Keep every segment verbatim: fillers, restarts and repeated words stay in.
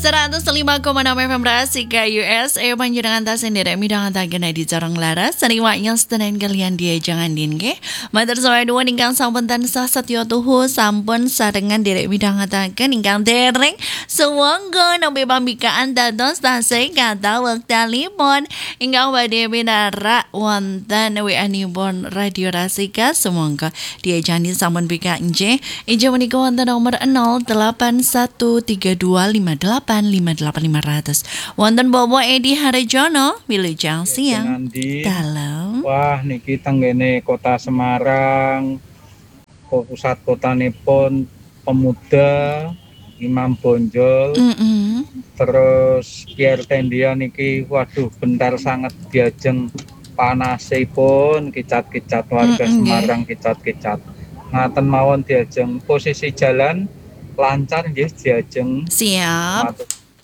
seratus lima koma enam F M Rasika U S A panjenengan tas sendiri midang tagen di Jarang Laras sariwanya setenan kalian dia jangan dinge matur soe dua ingkang sampun tansah satya tuhu sampun sarengan derek midang tagen ingkang dereng suwangga nembe pambikaan dados tasih kata wektalipun ingkang badhe binara wonten W A nipun Radio Rasika sumangga dia jangan sampun bika nje inje menika wonten nomor nol delapan satu tiga dua lima delapan lima delapan lima ratus. Wonten Bobo Edi Harjono, Wilujeng Siang. Dalam. Wah, niki tenggene Kota Semarang, pusat kotanipun Pemuda, Imam Bonjol, mm -mm. terus Pierre Tendia niki, waduh, bentar sangat diajeng panasipun kicat-kicat warga mm -mm, Semarang okay. kicat-kicat. Ngaten mawon diajeng posisi jalan lancar nggih diajeng. Siap.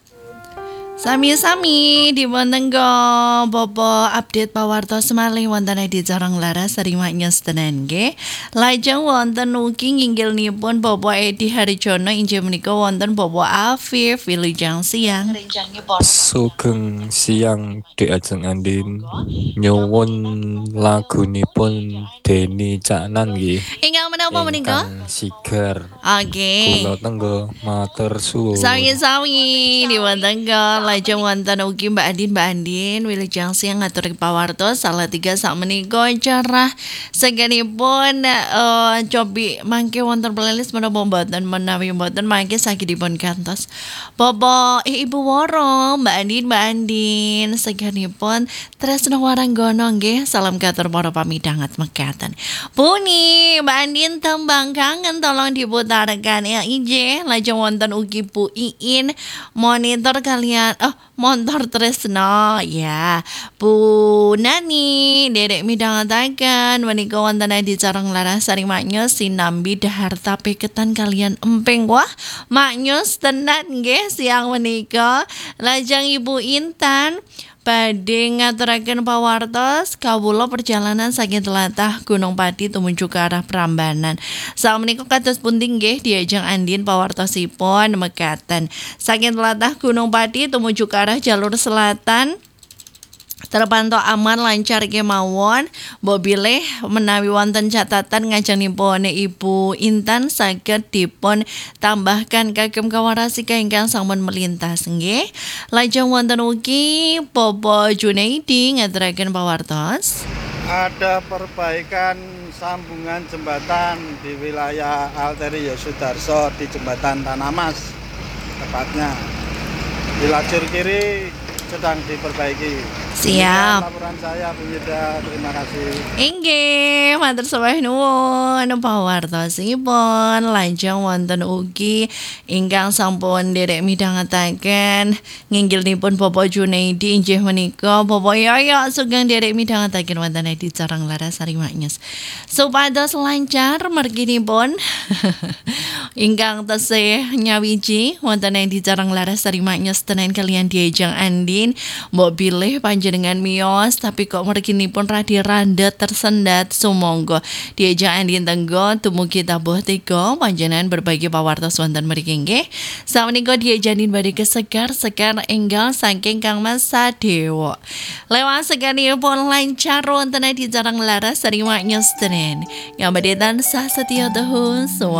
Sami-sami di Bontengo Bobo update pawartos malih wonten di Jarang Laras sarimanya setenan nggih. Lajeng wonten ugi nginggilnipun Bobo Edi Harjono inggih menika wonten Bobo Afif Wilujeng Siang. Sugeng siang diajeng Andin nyuwun lagunipun Deni Caknan nggih. Ingkang menapa menika? Sigar. Oke. Kula tenggo matur suwun. Sawi-sawi di Bontengo lajeng wonten ugi Mbak Andin Mbak Andin Wilujeng Siang ngatur pawartos salah tiga sak menika cerah sagenipun uh, cobi mangke wonten playlist menapa mboten menawi mboten mangke sakidipun kantos Bobo Ibu Woro Mbak Andin Mbak Andin sagenipun tresno waranggono nggih salam katur para pamidangat mekaten Puni Mbak Andin tembang kangen tolong diputarkan ya ije lajeng wonten ugi Bu Iin monitor kalian oh montor tresno ya Bu Nani derek midhangetaken menika wonten di Jarang Laras sarimanyos sinambi dahar tape ketan kalian emping wah maknyos tenan nggih siang menika lajeng Ibu Intan badhe ngaturaken pawartos kawula perjalanan saking tlatah Gunung Pati tumuju ke arah Prambanan. Sakmenika kados pundi nggih diajeng Andin pawartosipun mekaten. Saking tlatah Gunung Pati tumuju ke arah jalur selatan terpantau aman lancar kemawon. Bobile menawi wonten catatan ngajengipun Ibu Intan saged dipun tambahkan kagem kawarasika ingkang sampun melintas nggih. Lajeng wonten ugi Bobo Junaidi ngaturaken pawartos. Ada perbaikan sambungan jembatan di wilayah Alteri Yosudarso di Jembatan Tanah Mas tepatnya di lajur kiri sedang diperbaiki. Siap. Laporan saya Bu Yudha, terima kasih. Inggih, matur sembah nuwun pawartosipun lajeng wonten ugi ingkang sampun derek midhangetaken nginggilnipun Bobo Junaidi inggih menika Bobo Yoyo sugeng derek midhangetaken wonten di Jarang Laras sarimanyos. Supados lancar merginipun ingkang tesih nyawiji wonten di Jarang Laras sarimanyos tenen kalian diajeng Andin mbok bilih panjenengan miyos tapi kok merginipun radi randa tersendat sumangga diajeng Andin tenggo tumugi tabuh tiga panjenengan berbagi pawartos wonten mriki nggih samenika diajanin badhe kesegar-segar enggal saking Kang Mas Sadewo lewat seganipun lancar wonten di Jarang Laras sarimanyos tenen yang badhe tansah setya tuhu